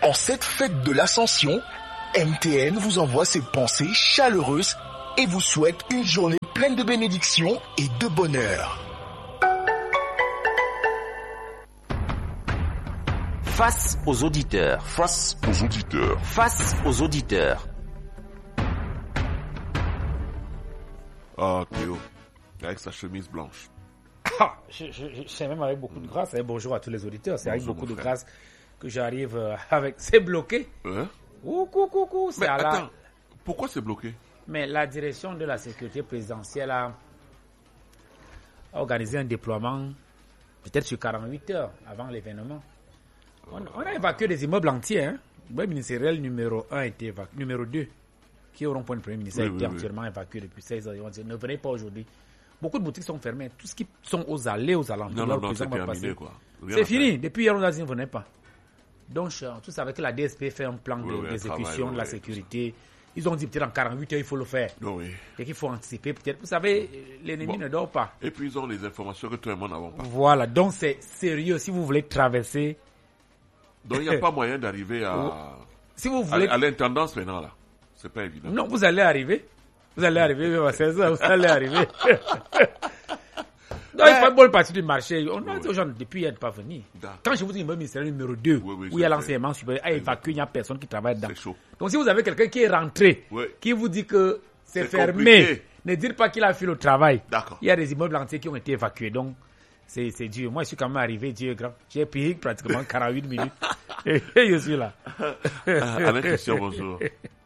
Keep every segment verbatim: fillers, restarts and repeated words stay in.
En cette fête de l'Ascension, M T N vous envoie ses pensées chaleureuses et vous souhaite une journée pleine de bénédictions et de bonheur. Face aux auditeurs. Face aux auditeurs. Face aux auditeurs. Ah, Théo, avec sa chemise blanche. Ah, je, je, je, c'est même avec beaucoup de grâce. Et bonjour à tous les auditeurs. C'est Bonjour, avec beaucoup de frère. grâce que j'arrive euh, avec. C'est bloqué. Hein? Coucou, coucou. C'est Mais à la... attends, pourquoi c'est bloqué? Mais la direction de la sécurité présidentielle a, a organisé un déploiement peut-être sur quarante-huit heures avant l'événement. On, on a évacué des immeubles entiers. Hein. Le ministériel numéro un a été évacué. Numéro deux, qui au rond-point du Premier ministre, Oui, a été oui, oui. entièrement évacué depuis seize heures. On dit, ne venez pas aujourd'hui. Beaucoup de boutiques sont fermées. Tout ce qui sont aux allées, aux alentours, Non, là non, où le non, c'est président va terminé, passer. quoi. Rien C'est à fini. faire. Depuis hier, on a dit ne venez pas. Donc, euh, tout ça avec la D S P fait un plan Oui, de- oui, un d'exécution travail, de la oui, sécurité. Ils ont dit peut-être en quarante-huit heures, il faut le faire. Non, oui. Et qu'il faut anticiper peut-être. Vous savez, euh, l'ennemi Bon. ne dort pas. Et puis ils ont les informations que toi et moi n'avons pas. Voilà. Donc, c'est sérieux. Si vous voulez traverser, Donc il n'y a pas moyen d'arriver à, si vous à, voulez. à l'intendance maintenant là. C'est pas évident. Non, vous allez arriver. Vous allez arriver même à seize heures. Vous allez arriver. Non, il faut pas le parti du marché. On a dit aux gens depuis hier de ne pas venir. D'accord. Quand je vous dis le ministère numéro deux, Oui, oui, où il y a c'est- l'enseignement supérieur, à évacuer, il n'y a personne qui travaille dedans. C'est chaud. Donc, si vous avez quelqu'un qui est rentré, Oui. qui vous dit que c'est C'est fermé, compliqué. ne dites pas qu'il a fait le travail. D'accord. Il y a des immeubles entiers qui ont été évacués. Donc, c'est c'est dur. Moi, je suis quand même arrivé, Dieu est grand. J'ai pris pratiquement quarante-huit minutes. Et je suis là. Alain Christian, bonjour.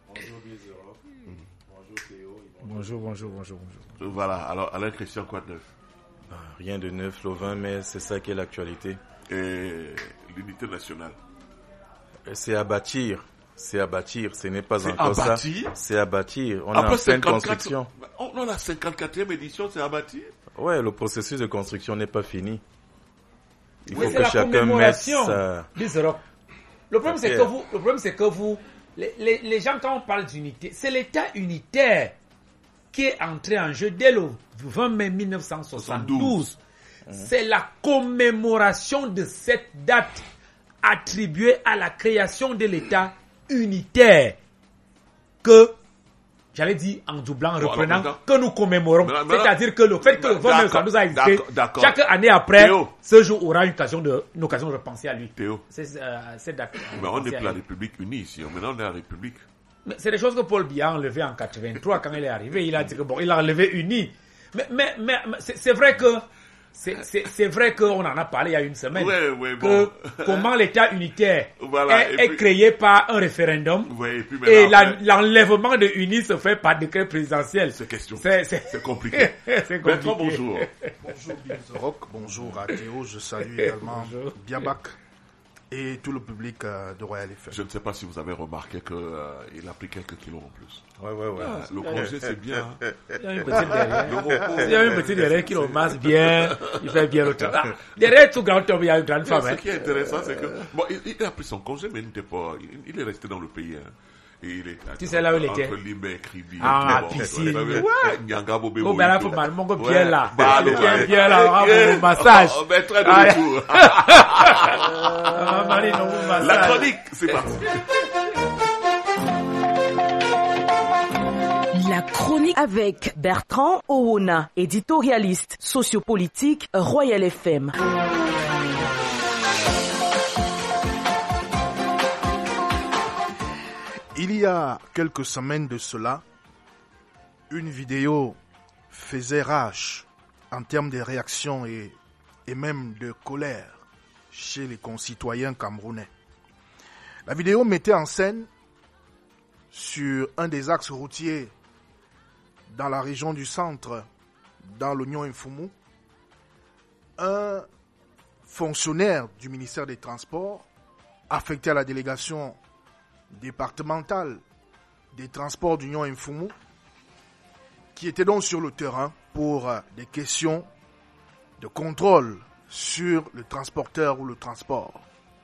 Bonjour, bonjour, bonjour, bonjour. Voilà, alors Alain Christian, quoi de neuf? Rien de neuf, Lovin, mais c'est ça qui est l'actualité. Et l'unité nationale. C'est à bâtir. C'est à bâtir. Ce n'est pas C'est encore à ça. bâtir? C'est à bâtir. On est Après en pleine cinquante-quatre construction. On on a la cinquante-quatrième édition, c'est à bâtir? Ouais, le processus de construction n'est pas fini. Il Mais faut c'est que la chacun mette commémoration sa... d'Israël. Le problème, c'est que vous, le problème, c'est que vous, les, les, les gens, quand on parle d'unité, c'est l'État unitaire qui est entré en jeu dès le vingt mai mille neuf cent soixante-douze. C'est la commémoration de cette date attribuée à la création de l'État unitaire que, j'allais dire en doublant, en Bon, reprenant, alors, que nous commémorons. maintenant- maintenant- C'est-à-dire que le fait que le vingt mai soixante-douze a existé, D'accord, d'accord. chaque année après, Théo. ce jour aura une occasion de, une occasion de repenser à lui. Théo, C'est euh, cette date. mais on n'est Repenser à plus la lui. République unie ici. Maintenant, on est la République. Mais c'est des choses que Paul Biya a enlevées en quatre-vingt-trois quand il est arrivé. Il a dit que bon, il a enlevé uni. Mais, mais, mais, mais c'est, c'est vrai que c'est, c'est, c'est vrai qu'on en a parlé il y a une semaine. Ouais, ouais, que bon. comment l'État unitaire Voilà, est, et est puis- créé par un référendum. Ouais, et puis Et maintenant, la- après- l'enlèvement de uni se fait par décret présidentiel. C'est question. C'est, c'est, C'est compliqué. c'est Bertrand, compliqué. bonjour. Bonjour Rock, bonjour à Théo, je salue également Biabak et tout le public euh, de Royal F M. Je ne sais pas si vous avez remarqué qu'il euh, a pris quelques kilos en plus. Ouais, ouais, ouais. Ah, le congé, c'est bien. hein. Il y a une petite derrière. Le repos. Il y a une petite derrière qui le masse bien. Il fait bien le travail. Derrière tout grand homme, il y a une grande femme. Ce Hein. qui est intéressant, c'est que bon, il, il a pris son congé, mais il n'était pas. Il, il est resté dans le pays. Hein. Et il est Tu sais là où il était? Entre Limbe et Kribi. Ah, Bon, piscine. ouais, ouais, Ouais. Nyanga, Bobé, Oh, ben là, Boito. faut mal, mon gars, Ouais. bien là. Bah, Bien, ouais. bien là, on va Eh, au massage. On mettrait de Ah, retour. Ah, Marie, non, au massage. La chronique, c'est parti. La chronique avec Bertrand Owona, éditorialiste sociopolitique Royal F M. Il y a quelques semaines de cela, une vidéo faisait rage en termes de réactions et, et même de colère chez les concitoyens camerounais. La vidéo mettait en scène sur un des axes routiers dans la région du centre, dans l'Oignon Infumu, un fonctionnaire du ministère des Transports affecté à la délégation départementale des transports d'Union Infumu, qui était donc sur le terrain pour euh, des questions de contrôle sur le transporteur ou le transport.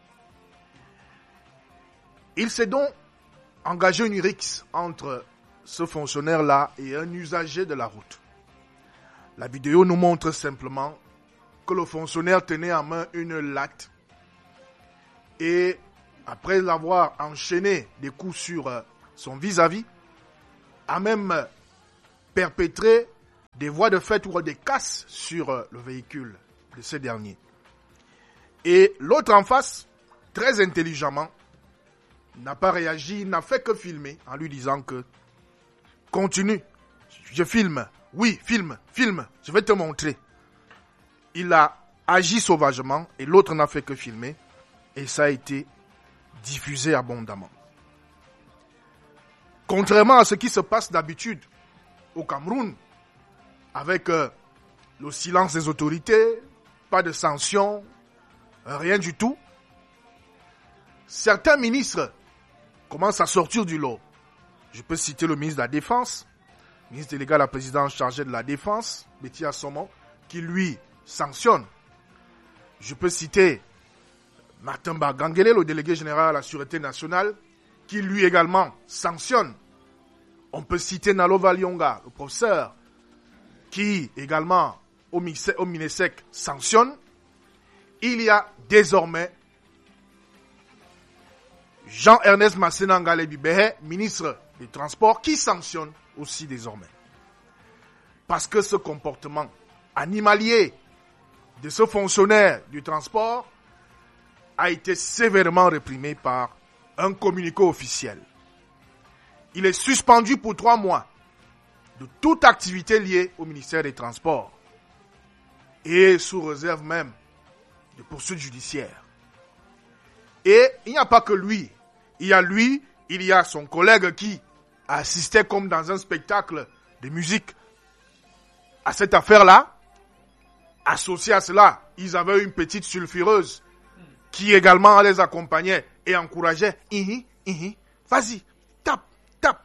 Il s'est donc engagé une rixe entre ce fonctionnaire-là et un usager de la route. La vidéo nous montre simplement que le fonctionnaire tenait en main une latte et après avoir enchaîné des coups sur euh, son vis-à-vis, a même euh, perpétré des voies de fait ou des casses sur euh, le véhicule de ce dernier. Et l'autre en face, très intelligemment, n'a pas réagi, n'a fait que filmer en lui disant que continue, je filme, oui, filme, filme, je vais te montrer. Il a agi sauvagement et l'autre n'a fait que filmer et ça a été diffusé abondamment. Contrairement à ce qui se passe d'habitude au Cameroun, avec euh, le silence des autorités, pas de sanctions, rien du tout, certains ministres commencent à sortir du lot. Je peux citer le ministre de la Défense, le ministre délégué à la présidence chargé de la Défense, Betty Assomon, qui lui sanctionne. Je peux citer Martin Bagangele, le délégué général à la Sûreté nationale, qui lui également sanctionne. On peut citer Nalo Valyonga, le professeur, qui également au Minesec sanctionne. Il y a désormais Jean-Ernest Massenangale Bibehe, ministre des Transports, qui sanctionne aussi désormais. Parce que ce comportement animalier de ce fonctionnaire du transport a été sévèrement réprimé par un communiqué officiel. Il est suspendu pour trois mois de toute activité liée au ministère des Transports et sous réserve même de poursuites judiciaires. Et il n'y a pas que lui. Il y a lui, il y a son collègue qui assistait comme dans un spectacle de musique à cette affaire-là. Associé à cela, ils avaient une petite sulfureuse qui également les accompagnait et encourageait. Ihi, ihi, vas-y, tape, tape.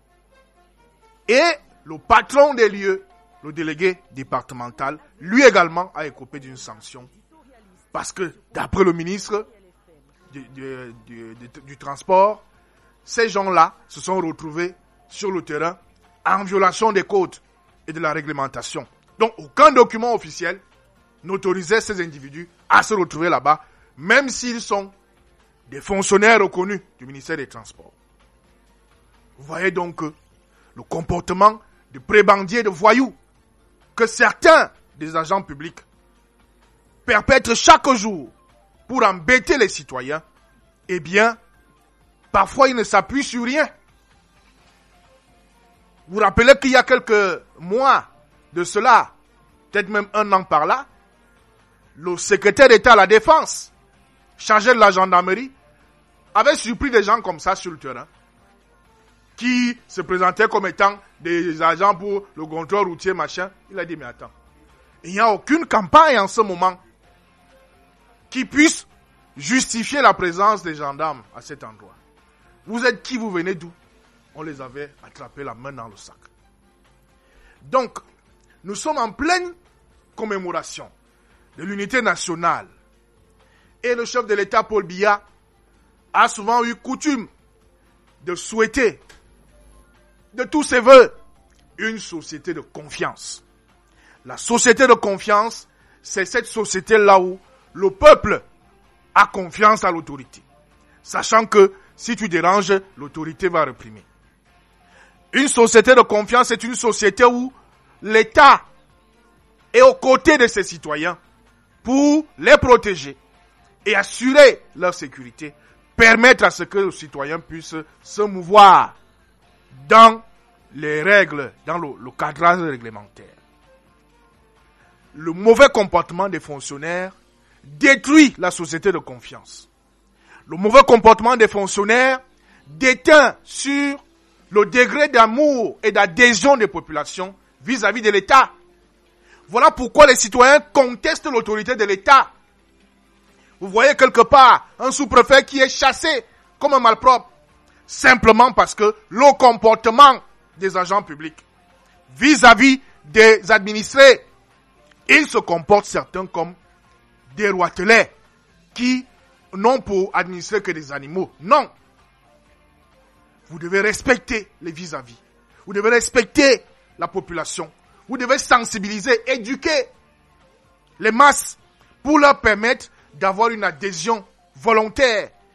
Et le patron des lieux, le délégué départemental, lui également a écopé d'une sanction. Parce que, d'après le ministre du, du, du, du, du transport, ces gens-là se sont retrouvés sur le terrain en violation des codes et de la réglementation. Donc, aucun document officiel n'autorisait ces individus à se retrouver là-bas, même s'ils sont des fonctionnaires reconnus du ministère des Transports. Vous voyez donc que le comportement de prébendiers, de voyous, que certains des agents publics perpètrent chaque jour pour embêter les citoyens, eh bien, parfois ils ne s'appuient sur rien. Vous vous rappelez qu'il y a quelques mois de cela, peut-être même un an par là, le secrétaire d'État à la Défense, chargé de la gendarmerie, avait surpris des gens comme ça sur le terrain, qui se présentaient comme étant des agents pour le contrôle routier, machin. Il a dit, mais attends, il n'y a aucune campagne en ce moment qui puisse justifier la présence des gendarmes à cet endroit. Vous êtes qui, vous venez d'où? On les avait attrapés la main dans le sac. Donc, nous sommes en pleine commémoration de l'unité nationale. Et le chef de l'État, Paul Biya, a souvent eu coutume de souhaiter de tous ses voeux une société de confiance. La société de confiance, c'est cette société-là où le peuple a confiance à l'autorité, sachant que si tu déranges, l'autorité va réprimer. Une société de confiance est une société où l'État est aux côtés de ses citoyens pour les protéger et assurer leur sécurité, permettre à ce que les citoyens puissent se mouvoir dans les règles, dans le, le cadrage réglementaire. Le mauvais comportement des fonctionnaires détruit la société de confiance. Le mauvais comportement des fonctionnaires déteint sur le degré d'amour et d'adhésion des populations vis-à-vis de l'État. Voilà pourquoi les citoyens contestent l'autorité de l'État. Vous voyez quelque part un sous-préfet qui est chassé comme un malpropre, simplement parce que le comportement des agents publics vis-à-vis des administrés, ils se comportent certains comme des roitelets qui n'ont pour administrer que des animaux. Non. Vous devez respecter les vis-à-vis. Vous devez respecter la population. Vous devez sensibiliser, éduquer les masses pour leur permettre d'avoir une adhésion volontaire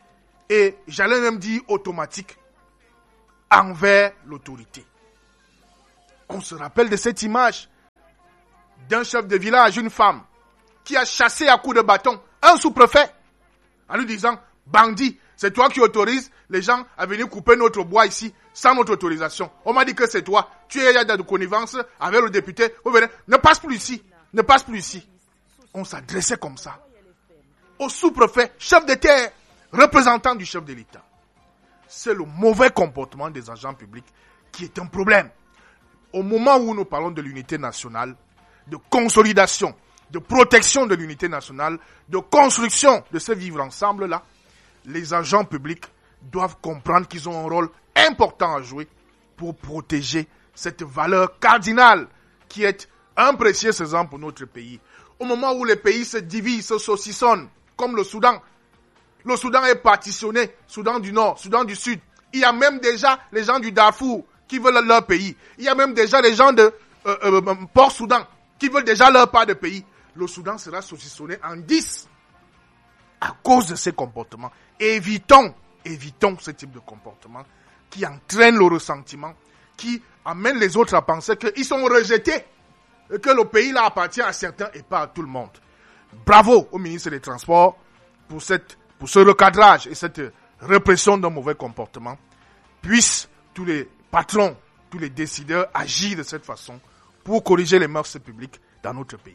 et j'allais même dire automatique envers l'autorité. On se rappelle de cette image d'un chef de village, une femme, qui a chassé à coups de bâton un sous-préfet en lui disant « Bandit, c'est toi qui autorises les gens à venir couper notre bois ici sans notre autorisation. On m'a dit que c'est toi. Tu es de connivence avec le député. Vous venez, ne passe plus ici. Ne passe plus ici. » On s'adressait comme ça au sous-préfet, chef de terre, représentant du chef de l'État. C'est le mauvais comportement des agents publics qui est un problème. Au moment où nous parlons de l'unité nationale, de consolidation, de protection de l'unité nationale, de construction de ce vivre ensemble-là, les agents publics doivent comprendre qu'ils ont un rôle important à jouer pour protéger cette valeur cardinale qui est un précieux exemple pour notre pays. Au moment où les pays se divisent, se saucissonnent, comme le Soudan, le Soudan est partitionné, Soudan du Nord, Soudan du Sud. Il y a même déjà les gens du Darfour qui veulent leur pays. Il y a même déjà les gens de euh, euh, Port-Soudan qui veulent déjà leur part de pays. Le Soudan sera saucissonné en dix à cause de ces comportements. Évitons, évitons ce type de comportement qui entraîne le ressentiment, qui amène les autres à penser qu'ils sont rejetés et que le pays là appartient à certains et pas à tout le monde. Bravo au ministre des Transports pour, cette, pour ce recadrage et cette répression d'un mauvais comportement. Puissent tous les patrons, tous les décideurs agir de cette façon pour corriger les mœurs publiques dans notre pays.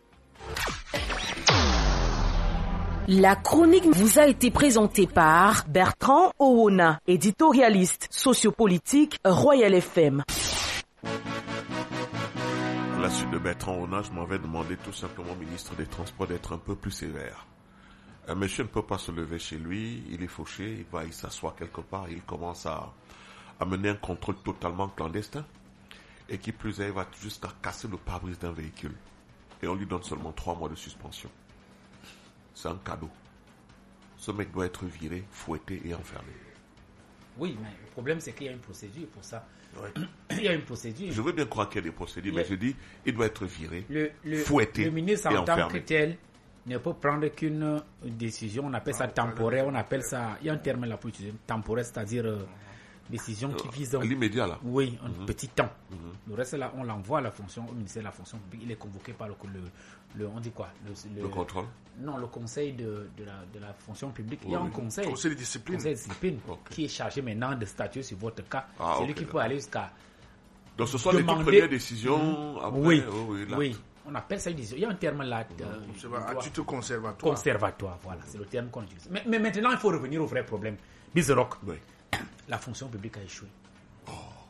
La chronique vous a été présentée par Bertrand Owona, éditorialiste sociopolitique Royal F M. À la suite de Bertrand Owona, je m'avais demandé tout simplement au ministre des Transports d'être un peu plus sévère. Un monsieur ne peut pas se lever chez lui, il est fauché, il va, il s'assoit quelque part, il commence à, à mener un contrôle totalement clandestin. Et qui plus est, il va jusqu'à casser le pare-brise d'un véhicule. Et on lui donne seulement trois mois de suspension. C'est un cadeau. Ce mec doit être viré, fouetté et enfermé. Oui, mais le problème, c'est qu'il y a une procédure pour ça. Ouais. Il y a une procédure. Je veux bien croire qu'il y a des procédures, le, mais je dis, il doit être viré, le, le, fouetté le ministre et en enfermé. tant que tel ne peut prendre qu'une décision, on appelle ça temporaire, on appelle ça, il y a un terme là pour utiliser, temporaire, c'est-à-dire euh, décision qui vise... À l'immédiat là. Oui, un mm-hmm. petit temps. Mm-hmm. Le reste là, on l'envoie à la fonction, au ministère de la fonction publique, il est convoqué par le, le, le on dit quoi le, le, le contrôle. Non, le conseil de, de, la, de la fonction publique. Oui, il y a un oui. conseil, conseil de discipline, conseil de discipline okay. qui est chargé maintenant de statuer sur votre cas. Ah, c'est okay, lui qui d'accord. peut aller jusqu'à... Donc ce sont demander... les toutes premières décisions après, oui, oh, oui, là. oui, on appelle ça une décision. Il y a un terme là. De, je vois, à titre conservatoire. Conservatoire, voilà, c'est le terme qu'on utilise. Mais, mais maintenant, il faut revenir au vrai problème. Bizarrock, oui. La fonction publique a échoué. Oh.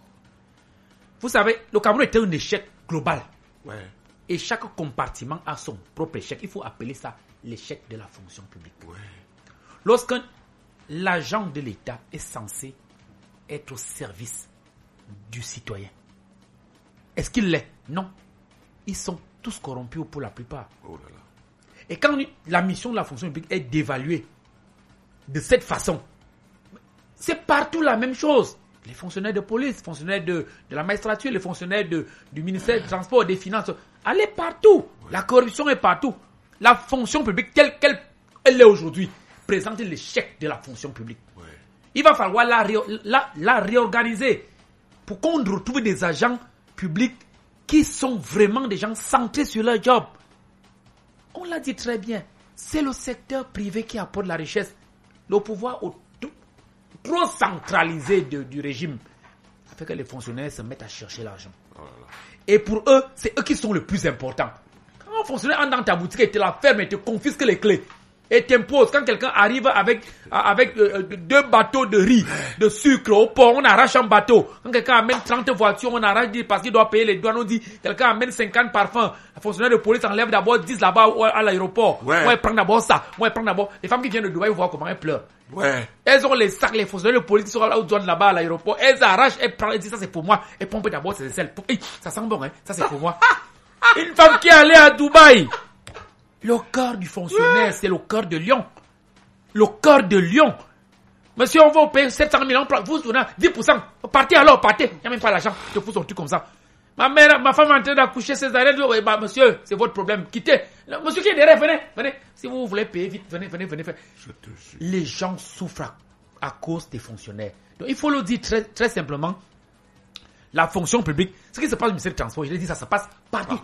Vous savez, le Cameroun est un échec global. Ouais. Et chaque compartiment a son propre échec. Il faut appeler ça l'échec de la fonction publique. Ouais. Lorsque l'agent de l'État est censé être au service du citoyen, est-ce qu'il l'est? Non. Ils sont tous corrompus pour la plupart. Oh là là. Et quand la mission de la fonction publique est d'évaluer de cette façon, c'est partout la même chose. Les fonctionnaires de police, les fonctionnaires de, de la magistrature, les fonctionnaires de, du ministère du Transport, des Finances, allez partout. La corruption est partout. La fonction publique, telle qu'elle elle est aujourd'hui, présente l'échec de la fonction publique. Ouais. Il va falloir la, la, la réorganiser pour qu'on retrouve des agents publics qui sont vraiment des gens centrés sur leur job. On l'a dit très bien, c'est le secteur privé qui apporte la richesse. Le pouvoir au, trop centralisé de, du régime, ça fait que les fonctionnaires se mettent à chercher l'argent. Oh là là. Et pour eux, c'est eux qui sont les plus importants. Quand un fonctionnaire entre dans ta boutique et te la ferme et te confisque les clés, et t'impose, quand quelqu'un arrive avec, avec euh, deux bateaux de riz, de sucre au port, on arrache un bateau. Quand quelqu'un amène trente voitures, on arrache parce qu'il doit payer les douanes. On dit, quelqu'un amène cinquante parfums. Le fonctionnaire de police enlève d'abord dix là-bas à l'aéroport. Ouais. Moi, il prend d'abord ça. Moi, il prend d'abord. Les femmes qui viennent de Dubaï, voir comment elles pleurent. Ouais. Elles ont les sacs, les fonctionnaires de police qui sont là aux douanes là-bas à l'aéroport. Elles arrachent, elles prennent, elles disent, ça c'est pour moi. Elles pompent d'abord ses aisselles. Hey, ça sent bon, hein. Ça c'est pour moi. Une femme qui est allée à Dubaï. Le cœur du fonctionnaire, ouais. C'est le cœur de lion. Le cœur de lion. Monsieur, on va vous payer sept cent mille, on prend, vous donnez dix pour cent. Partez alors, partez. Il n'y a même pas l'argent. Je te fous son truc comme ça. Ma mère, ma femme est en train d'accoucher ses arrêts. Bah, monsieur, c'est votre problème. Quittez. Monsieur qui est derrière, venez, venez. Si vous voulez payer vite, venez, venez, venez. venez. Je te jure. Les gens souffrent à à cause des fonctionnaires. Donc il faut le dire très, très simplement. La fonction publique, ce qui se passe au ministère des Transports, je l'ai dit, ça se passe partout.